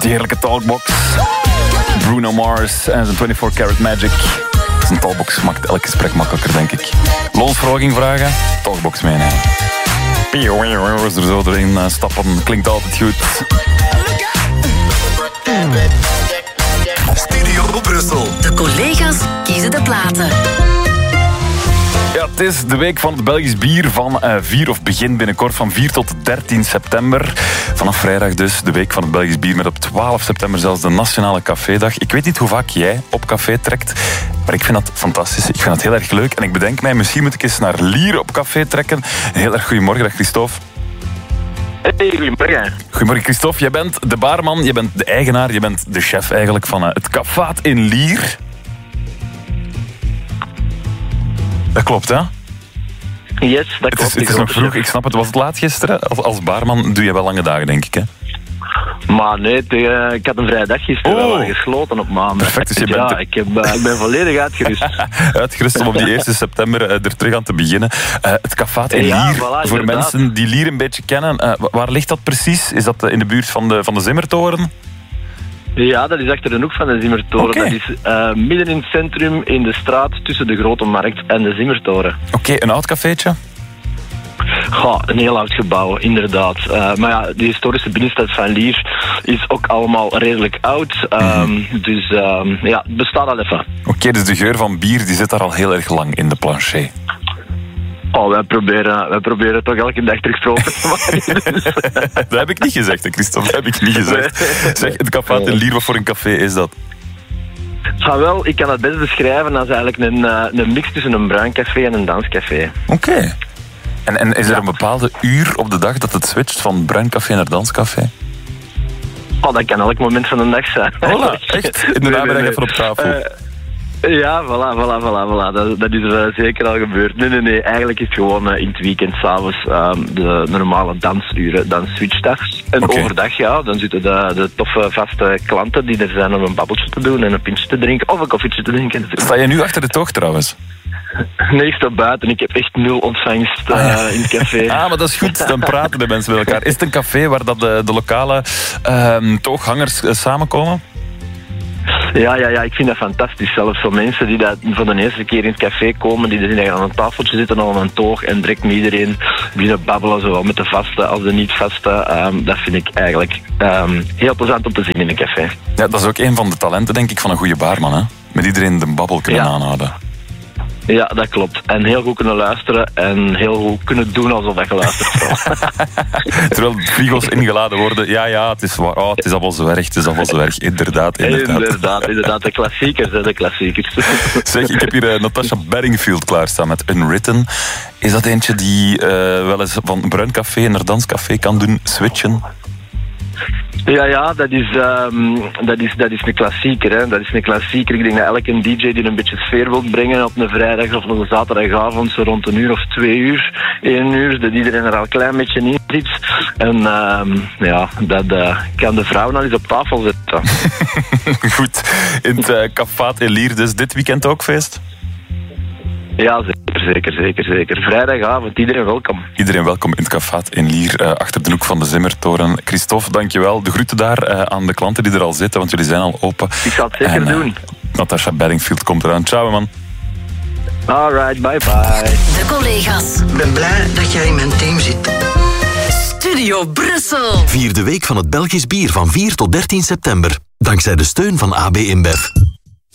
die heerlijke Talkbox. Bruno Mars en zijn 24 Karat Magic. Zijn Talkbox maakt elk gesprek makkelijker, denk ik. Loonsverhoging vragen, Talkbox meenemen. Als er zo erin stappen, klinkt altijd goed. Studio Brussel. De collega's kiezen de platen. Ja, het is de week van het Belgisch bier van 4 of begin binnenkort van 4 tot 13 september. Vanaf vrijdag dus de week van het Belgisch bier met op 12 september zelfs de Nationale Cafédag. Ik weet niet hoe vaak jij op café trekt, maar ik vind dat fantastisch. Ik vind dat heel erg leuk en ik bedenk mij, misschien moet ik eens naar Lier op café trekken. Een heel erg goedemorgen, dag Christophe. Hey, goedemorgen. Goedemorgen Christophe, jij bent de baarman, jij bent de eigenaar, jij bent de chef eigenlijk van het Caffaat in Lier. Dat klopt, hè? Yes, dat klopt. Het is nog vroeg, ik snap het. Was het laat gisteren? Als baarman doe je wel lange dagen, denk ik, hè? Maar nee, ik had een vrije dag gisteren wel gesloten op maandag. Perfect, dus ik ben volledig uitgerust. Uitgerust om op die 1 september er terug aan te beginnen. Het Caffaat in Lier, voilà, voor mensen die Lier een beetje kennen. Waar ligt dat precies? Is dat in de buurt van de Zimmertoren? Ja, dat is achter de hoek van de Zimmertoren. Okay. Dat is midden in het centrum, in de straat tussen de Grote Markt en de Zimmertoren. Oké, een oud cafeetje? Goh, een heel oud gebouw, inderdaad. Maar ja, de historische binnenstad van Lier is ook allemaal redelijk oud. Dus ja, het bestaat al even. Oké, dus de geur van bier die zit daar al heel erg lang in de plancher. Oh, wij proberen toch elke dag terug stropen te maken. Dat heb ik niet gezegd, hè, Christophe. Dat heb ik niet gezegd. Zeg, het Caffaat in Lier, wat voor een café is dat? Ja, wel, ik kan het best beschrijven als eigenlijk een mix tussen een bruin café en een danscafé. Oké. En is er een bepaalde uur op de dag dat het switcht van bruin café naar danscafé? Oh, dat kan elk moment van de dag zijn. Voilà, echt? In de namiddag even op tafel. Ja, voilà. Dat is zeker al gebeurd. Nee. Eigenlijk is het gewoon in het weekend s'avonds de normale dansuren. Dan switcht dat. En overdag, ja, dan zitten de toffe vaste klanten die er zijn om een babbeltje te doen en een pintje te drinken of een koffietje te drinken. Sta je nu achter de toog trouwens? Nee, ik sta buiten. Ik heb echt 0 ontvangst in het café. Maar dat is goed. Dan praten de mensen met elkaar. Is het een café waar dat de lokale tooghangers samenkomen? Ja, ik vind dat fantastisch. Zelfs voor mensen die dat voor de eerste keer in het café komen, die er aan een tafeltje zitten al aan een toog en direct met iedereen beginnen babbelen, zowel met de vaste als de niet-vaste. Dat vind ik eigenlijk heel plezant om te zien in een café. Ja, dat is ook een van de talenten, denk ik, van een goede baarman, hè? Met iedereen de babbel kunnen aanhouden. Ja, dat klopt. En heel goed kunnen luisteren en heel goed kunnen doen alsof dat geluisterd wordt. Terwijl frigo's ingeladen worden. Ja, het is waar. Het is allemaal zo erg. Inderdaad. Inderdaad. De klassiekers. Zeg, ik heb hier Natasha Bedingfield klaarstaan met Unwritten. Is dat eentje die wel eens van bruin café naar danscafé kan doen switchen? Ja, dat is een klassieker. Hè. Dat is een klassieker. Ik denk dat elke DJ die een beetje sfeer wil brengen op een vrijdag of op een zaterdagavond, zo rond 1 uur of 2 uur, 1 uur, dat iedereen er al een klein beetje in zit. En dat kan de vrouwen al eens op tafel zetten. Goed. In het Caffaat in Lier, dus dit weekend ook feest? Ja, zeker. Vrijdagavond, iedereen welkom. Iedereen welkom in het Caffaat in Lier, achter de hoek van de Zimmertoren. Christophe, dankjewel. De groeten daar aan de klanten die er al zitten, want jullie zijn al open. Ik zal het zeker doen. Natasha Bedingfield komt eraan. Ciao, man. Alright, bye. De collega's. Ik ben blij dat jij in mijn team zit. Studio Brussel. Vier de week van het Belgisch bier van 4 tot 13 september. Dankzij de steun van AB InBev.